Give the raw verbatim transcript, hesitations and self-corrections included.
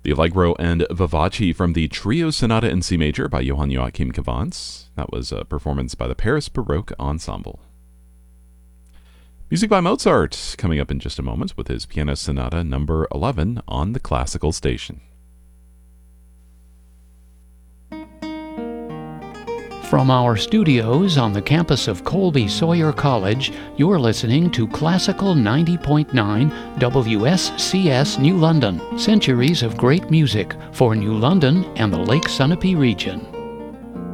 The Allegro and Vivace from the Trio Sonata in C Major by Johann Joachim Cavans. That was a performance by the Paris Baroque Ensemble. Music by Mozart coming up in just a moment with his Piano Sonata number eleven on the Classical Station. From our studios on the campus of Colby Sawyer College, you're listening to Classical ninety point nine W S C S New London, centuries of great music for New London and the Lake Sunapee region.